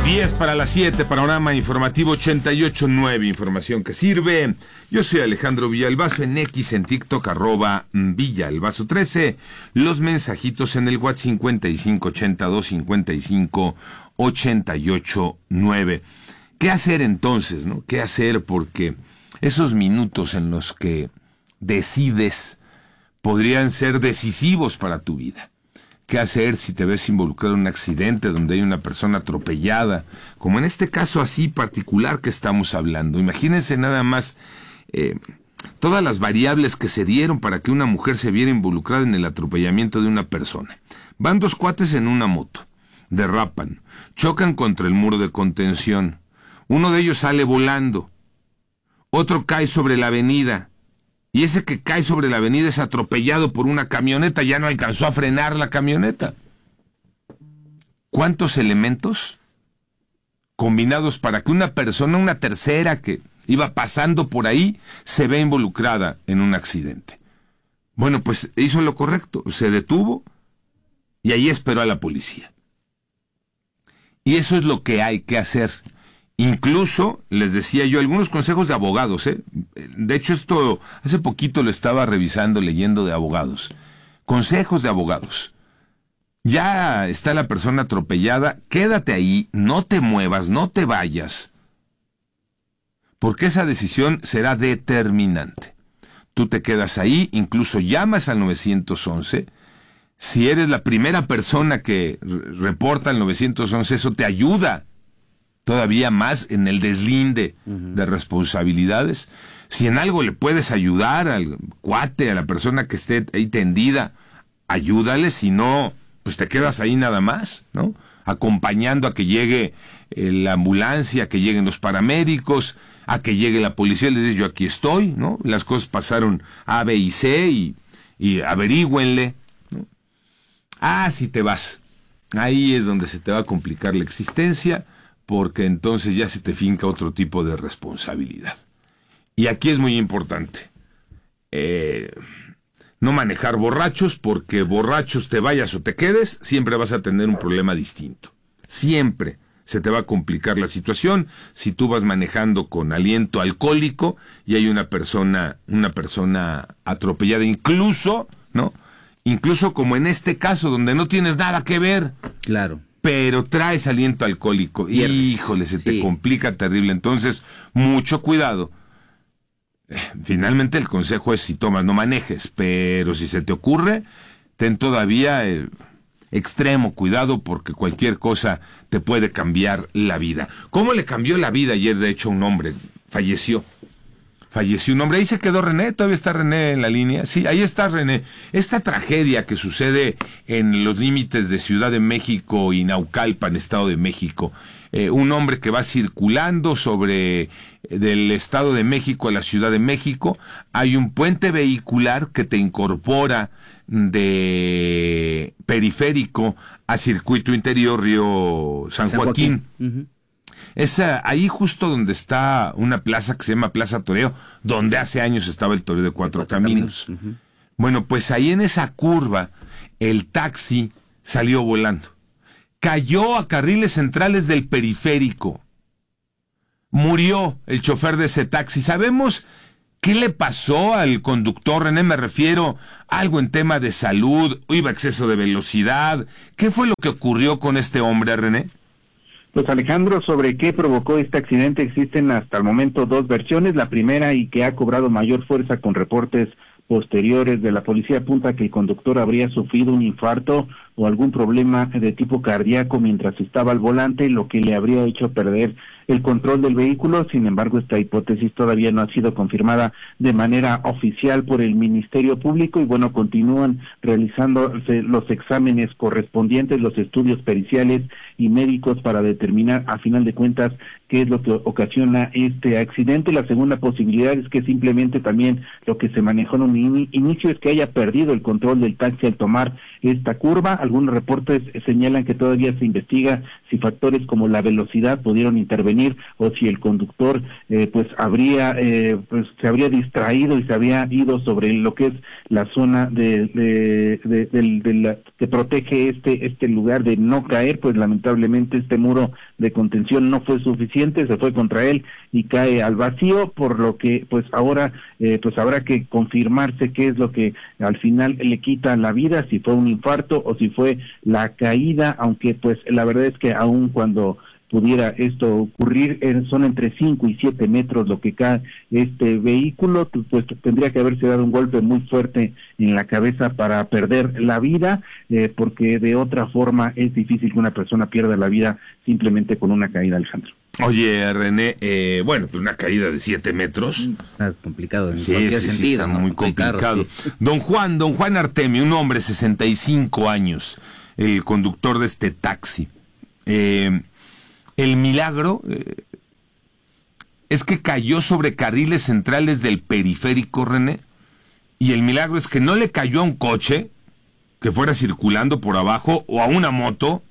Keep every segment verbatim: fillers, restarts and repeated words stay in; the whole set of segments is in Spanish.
diez para las siete, panorama informativo ochenta y ocho punto nueve, información que sirve. Yo soy Alejandro Villalbazo, en X, en TikTok, arroba Villalbazo trece. Los mensajitos en el WhatsApp cincuenta y cinco ochenta y dos cincuenta y cinco ochenta y ocho nueve. ¿Qué hacer entonces, no? ¿Qué hacer? Porque esos minutos en los que decides podrían ser decisivos para tu vida. ¿Qué hacer si te ves involucrado en un accidente donde hay una persona atropellada? Como en este caso así particular que estamos hablando. Imagínense nada más eh, todas las variables que se dieron para que una mujer se viera involucrada en el atropellamiento de una persona. Van dos cuates en una moto, derrapan, chocan contra el muro de contención. Uno de ellos sale volando, otro cae sobre la avenida. Y ese que cae sobre la avenida es atropellado por una camioneta, ya no alcanzó a frenar la camioneta. ¿Cuántos elementos combinados para que una persona, una tercera que iba pasando por ahí, se vea involucrada en un accidente? Bueno, pues hizo lo correcto, se detuvo y ahí esperó a la policía. Y eso es lo que hay que hacer. Incluso, les decía yo, algunos consejos de abogados, ¿eh? De hecho, esto hace poquito lo estaba revisando, leyendo de abogados. Consejos de abogados. Ya está la persona atropellada, quédate ahí, no te muevas, no te vayas. Porque esa decisión será determinante. Tú te quedas ahí, incluso llamas al nueve once. Si eres la primera persona que reporta al nueve once, eso te ayuda todavía más en el deslinde uh-huh. de responsabilidades. Si en algo le puedes ayudar al cuate, a la persona que esté ahí tendida, ayúdale. Si no, pues te quedas ahí nada más, ¿no? Acompañando a que llegue eh, la ambulancia, a que lleguen los paramédicos, a que llegue la policía. Les dice, yo aquí estoy, ¿no? Las cosas pasaron A, B y C y, y averígüenle, ¿no? Ah, si te vas. Ahí es donde se te va a complicar la existencia, porque entonces ya se te finca otro tipo de responsabilidad. Y aquí es muy importante, eh, no manejar borrachos, porque borrachos te vayas o te quedes, siempre vas a tener un problema distinto. Siempre se te va a complicar la situación si tú vas manejando con aliento alcohólico y hay una persona, una persona atropellada, incluso, ¿no? Incluso como en este caso, donde no tienes nada que ver. Claro. Pero traes aliento alcohólico. Y híjole, se te sí. complica terrible. Entonces, mucho cuidado. Finalmente el consejo es, si tomas, no manejes. Pero si se te ocurre, ten todavía el extremo cuidado, porque cualquier cosa te puede cambiar la vida. ¿Cómo le cambió la vida ayer, de hecho, a un hombre? Falleció. Falleció un hombre, ahí se quedó René, todavía está René en la línea, sí, ahí está René. Esta tragedia que sucede en los límites de Ciudad de México y Naucalpan, Estado de México, eh, un hombre que va circulando sobre eh, del Estado de México a la Ciudad de México, hay un puente vehicular que te incorpora de periférico a circuito interior Río San, San Joaquín. Joaquín. Uh-huh. Es ahí justo donde está una plaza que se llama Plaza Toreo, donde hace años estaba el Toreo de Cuatro, Cuatro Caminos. Caminos. Uh-huh. Bueno, pues ahí en esa curva, el taxi salió volando. Cayó a carriles centrales del periférico. Murió el chofer de ese taxi. ¿Sabemos qué le pasó al conductor, René? Me refiero a algo en tema de salud, iba a exceso de velocidad. ¿Qué fue lo que ocurrió con este hombre, René? Pues Alejandro, sobre qué provocó este accidente existen hasta el momento dos versiones. La primera, y que ha cobrado mayor fuerza con reportes posteriores de la policía, apunta que el conductor habría sufrido un infarto o algún problema de tipo cardíaco mientras estaba al volante, lo que le habría hecho perder el control del vehículo. Sin embargo, esta hipótesis todavía no ha sido confirmada de manera oficial por el Ministerio Público y bueno, continúan realizándose los exámenes correspondientes, los estudios periciales y médicos para determinar a final de cuentas qué es lo que ocasiona este accidente. La segunda posibilidad es que simplemente también lo que se manejó en un in- inicio es que haya perdido el control del taxi al tomar esta curva. Algunos reportes señalan que todavía se investiga si factores como la velocidad pudieron intervenir o si el conductor eh, pues habría eh, pues se habría distraído y se había ido sobre lo que es la zona de de, de, de, de la que protege este este lugar de no caer. Pues lamentablemente lamentablemente este muro de contención no fue suficiente, se fue contra él y cae al vacío, por lo que pues ahora eh, pues habrá que confirmarse qué es lo que al final le quita la vida, si fue un infarto o si fue la caída, aunque pues la verdad es que aún cuando pudiera esto ocurrir, son entre cinco y siete metros lo que cae este vehículo, pues tendría que haberse dado un golpe muy fuerte en la cabeza para perder la vida, eh, porque de otra forma es difícil que una persona pierda la vida simplemente con una caída, Alejandro. Oye, René, eh, bueno, pues una caída de siete metros. Está complicado en sí, cualquier sí, sentido. Sí, está ¿no? muy complicado. Carro, sí. Don Juan, don Juan Artemio, un hombre, sesenta y cinco años, el conductor de este taxi. Eh, el milagro eh, es que cayó sobre carriles centrales del periférico, René, y el milagro es que no le cayó a un coche que fuera circulando por abajo o a una moto.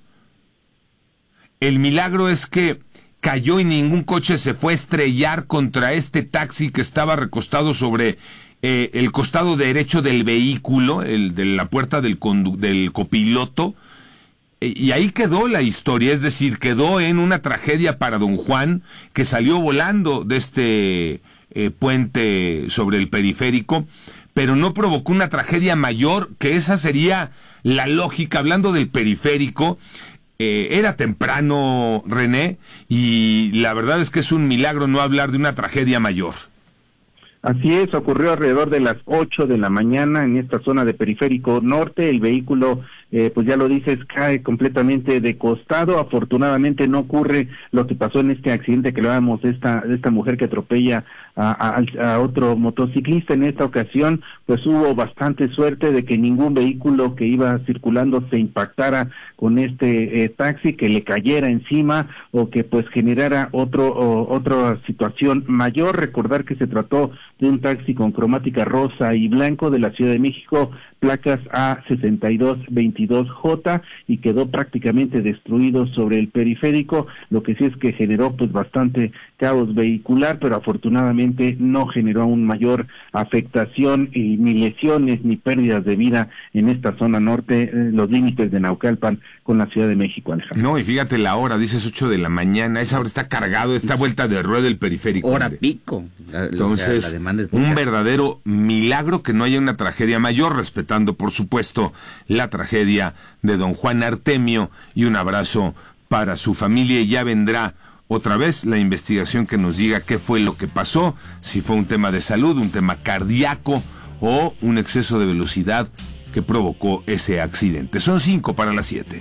El milagro es que cayó y ningún coche se fue a estrellar contra este taxi que estaba recostado sobre eh, el costado derecho del vehículo, el de la puerta del, condu- del copiloto, eh, y ahí quedó la historia, es decir, quedó en una tragedia para don Juan, que salió volando de este eh, puente sobre el periférico, pero no provocó una tragedia mayor, que esa sería la lógica, hablando del periférico. Eh, era temprano, René, y la verdad es que es un milagro no hablar de una tragedia mayor. Así es, ocurrió alrededor de las ocho de la mañana en esta zona de Periférico Norte. El vehículo, eh, pues ya lo dices, cae completamente de costado. Afortunadamente no ocurre lo que pasó en este accidente que hablábamos de esta, de esta mujer que atropella a, a, a otro motociclista. En esta ocasión, pues hubo bastante suerte de que ningún vehículo que iba circulando se impactara con este eh, taxi, que le cayera encima o que pues generara otro o, otra situación mayor. Recordar que se trató de un taxi con cromática rosa y blanco de la Ciudad de México, placas A sesenta y dos veintidós J, y quedó prácticamente destruido sobre el periférico. Lo que sí es que generó pues bastante caos vehicular, pero afortunadamente no generó aún mayor afectación y ni lesiones ni pérdidas de vida en esta zona norte, eh, los límites de Naucalpan con la Ciudad de México, Alejandro. No, y fíjate la hora, dices ocho de la mañana, esa hora está cargado, está vuelta de rueda el periférico. Hora hombre. pico. La, Entonces, la, la demanda es un mucha. verdadero milagro que no haya una tragedia mayor, respetando, por supuesto, la tragedia de don Juan Artemio, y un abrazo para su familia. Y ya vendrá otra vez la investigación que nos diga qué fue lo que pasó, si fue un tema de salud, un tema cardíaco o un exceso de velocidad que provocó ese accidente. Son cinco para las siete.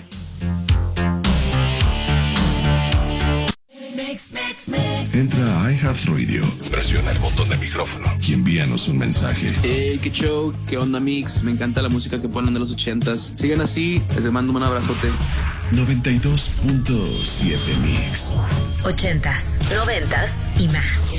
Entra a iHeartRadio, presiona el botón de micrófono y envíanos un mensaje. Hey, qué show, qué onda, Mix. Me encanta la música que ponen de los ochentas. Sigan así, les mando un abrazote. noventa y dos punto siete Mix. Ochentas, noventas y más.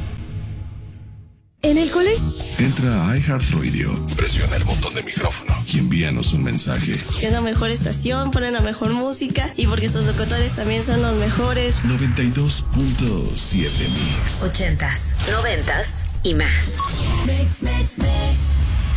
En el colegio. Entra a iHeartRadio, presiona el botón de micrófono y envíanos un mensaje. Es la mejor estación, ponen la mejor música y porque sus locutores también son los mejores. noventa y dos punto siete Mix. Ochentas, noventas y más. Mix, mix, mix.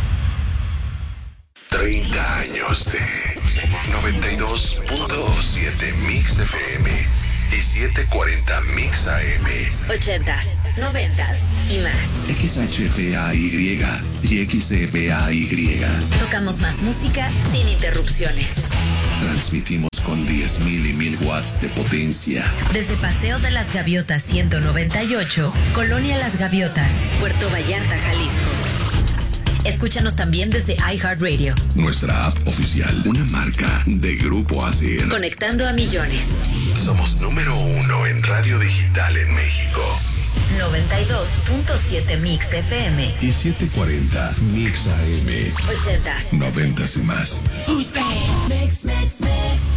treinta años de noventa y dos punto siete Mix F M y setecientos cuarenta Mix A M. Ochentas, noventas y más. X H F A Y y X F A Y. Tocamos más música sin interrupciones. Transmitimos con diez mil y mil watts de potencia. Desde Paseo de las Gaviotas ciento noventa y ocho, Colonia Las Gaviotas, Puerto Vallarta, Jalisco. Escúchanos también desde iHeartRadio. Nuestra app oficial, una marca de Grupo ASIR. Conectando a millones. Somos número uno en radio digital en México. noventa y dos punto siete Mix F M. Y setecientos cuarenta Mix A M. Ochentas. Noventas y más. Mix, mix, mix.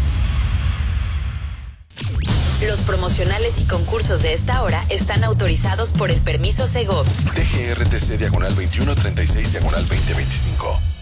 Los promocionales y concursos de esta hora están autorizados por el permiso Segov. T G R T C diagonal veintiuno treinta y seis diagonal veinte veinticinco.